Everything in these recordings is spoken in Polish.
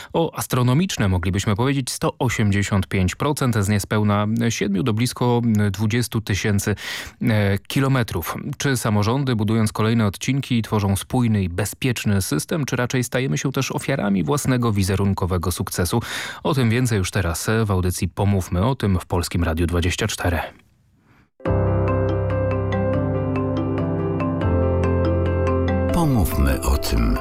O astronomiczne, moglibyśmy powiedzieć, 185% z niespełna 7 do blisko 20 tysięcy kilometrów. Czy samorządy, budując kolejne odcinki, tworzą spójny i bezpieczny system, czy raczej stajemy się też ofiarami własnego wizerunkowego sukcesu? O tym więcej już teraz w audycji Pomówmy o tym w Polskim Radiu 24. Pomówmy o tym.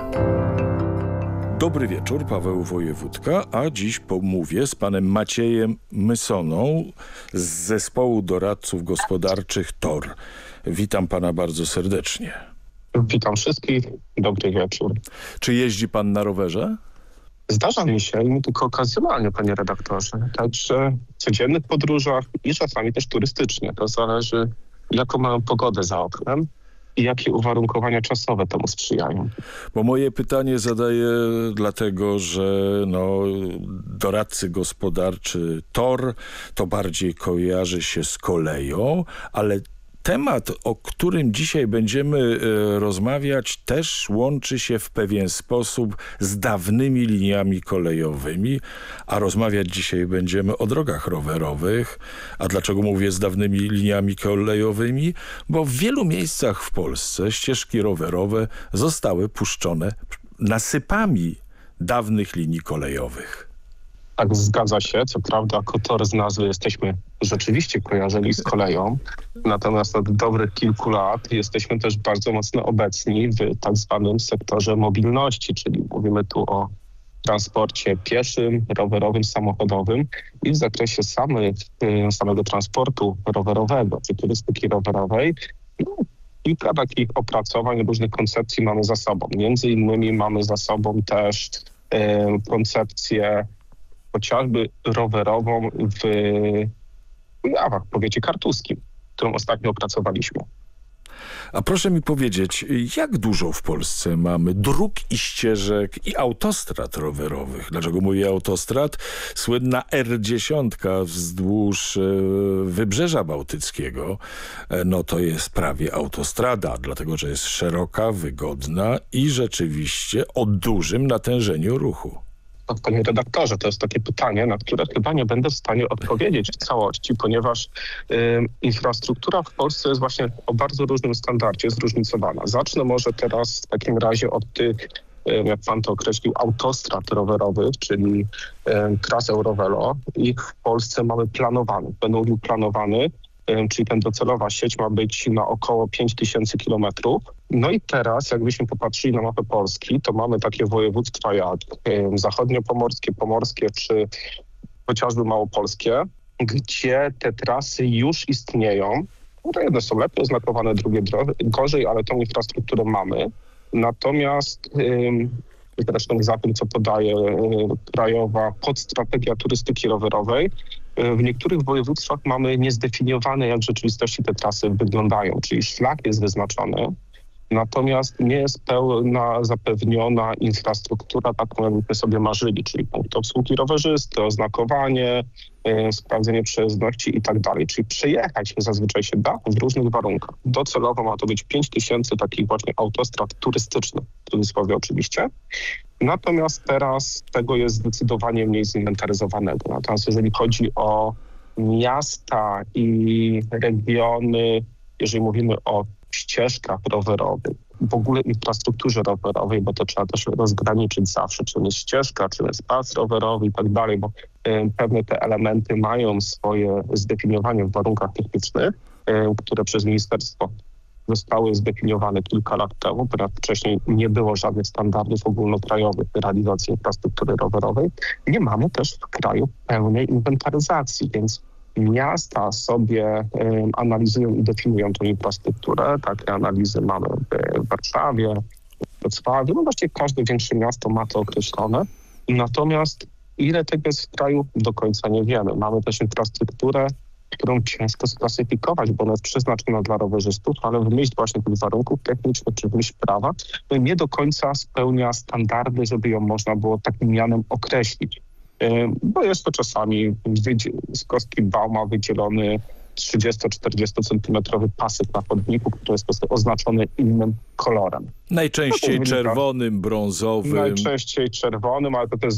Dobry wieczór, Paweł Wojewódka, a dziś pomówię z panem Maciejem Mysoną z Zespołu Doradców Gospodarczych TOR. Witam pana bardzo serdecznie. Witam wszystkich, dobry wieczór. Czy jeździ pan na rowerze? Zdarza mi się, i tylko okazjonalnie, panie redaktorze. Także w codziennych podróżach i czasami też turystycznie. To zależy, jaką mamy pogodę za oknem i jakie uwarunkowania czasowe temu sprzyjają. Bo moje pytanie zadaję dlatego, że doradcy gospodarczy TOR to bardziej kojarzy się z koleją, ale temat, o którym dzisiaj będziemy rozmawiać, też łączy się w pewien sposób z dawnymi liniami kolejowymi, a rozmawiać dzisiaj będziemy o drogach rowerowych. A dlaczego mówię z dawnymi liniami kolejowymi? Bo w wielu miejscach w Polsce ścieżki rowerowe zostały puszczone nasypami dawnych linii kolejowych. Tak, zgadza się. Co prawda, jako TOR z nazwy jesteśmy rzeczywiście kojarzeni z koleją, natomiast od dobrych kilku lat jesteśmy też bardzo mocno obecni w tak zwanym sektorze mobilności, czyli mówimy tu o transporcie pieszym, rowerowym, samochodowym i w zakresie samego transportu rowerowego czy turystyki rowerowej. Kilka takich opracowań, różnych koncepcji mamy za sobą. Między innymi mamy za sobą też koncepcję chociażby rowerową w Kujawach, w powiecie kartuskim, którą ostatnio opracowaliśmy. A proszę mi powiedzieć, jak dużo w Polsce mamy dróg i ścieżek i autostrad rowerowych? Dlaczego mówię autostrad? Słynna R10 wzdłuż Wybrzeża Bałtyckiego, to jest prawie autostrada, dlatego że jest szeroka, wygodna i rzeczywiście o dużym natężeniu ruchu. Panie redaktorze, to jest takie pytanie, na które chyba nie będę w stanie odpowiedzieć w całości, ponieważ infrastruktura w Polsce jest właśnie o bardzo różnym standardzie, zróżnicowana. Zacznę może teraz w takim razie od tych, jak pan to określił, autostrad rowerowych, czyli tras Eurovelo. Ich w Polsce mamy planowanych, będą mówił planowany, czyli ten docelowa sieć ma być na około 5000 kilometrów. No i teraz, jakbyśmy popatrzyli na mapę Polski, to mamy takie województwa jak zachodniopomorskie, pomorskie czy chociażby małopolskie, gdzie te trasy już istnieją. Jedne są lepiej oznakowane, drugie gorzej, ale tą infrastrukturę mamy. Natomiast zresztą za tym, co podaje Krajowa Podstrategia Turystyki Rowerowej, w niektórych województwach mamy niezdefiniowane, jak w rzeczywistości te trasy wyglądają, czyli szlak jest wyznaczony, natomiast nie jest pełna zapewniona infrastruktura, taką jakbyśmy sobie marzyli, czyli punkt obsługi rowerzysty, oznakowanie, sprawdzenie przejezdności i tak dalej. Czyli przejechać zazwyczaj się da w różnych warunkach. Docelowo ma to być 5000 takich właśnie autostrad turystycznych, w cudzysłowie oczywiście. Natomiast teraz tego jest zdecydowanie mniej zinwentaryzowanego. Natomiast jeżeli chodzi o miasta i regiony, jeżeli mówimy o ścieżkach rowerowych, w ogóle infrastrukturze rowerowej, bo to trzeba też rozgraniczyć zawsze, czym jest ścieżka, czym jest pas rowerowy i tak dalej, bo pewne te elementy mają swoje zdefiniowanie w warunkach technicznych, które przez ministerstwo zostały zdefiniowane kilka lat temu, ponieważ wcześniej nie było żadnych standardów ogólnokrajowych realizacji infrastruktury rowerowej. Nie mamy też w kraju pełnej inwentaryzacji, więc miasta sobie analizują i definiują tę infrastrukturę. Takie analizy mamy w Warszawie, w Wrocławiu. No właściwie każde większe miasto ma to określone. Natomiast ile tego jest w kraju, do końca nie wiemy. Mamy też infrastrukturę, którą ciężko sklasyfikować, bo ona jest przeznaczona dla rowerzystów, ale w myśl właśnie tych warunków technicznych czy w myśl prawa nie do końca spełnia standardy, żeby ją można było takim mianem określić. Bo jest to czasami z kostki bauma wydzielony 30-40 centymetrowy pasek na chodniku, który jest po prostu oznaczony innym kolorem. Najczęściej czerwonym, brązowym. Najczęściej czerwonym, ale to jest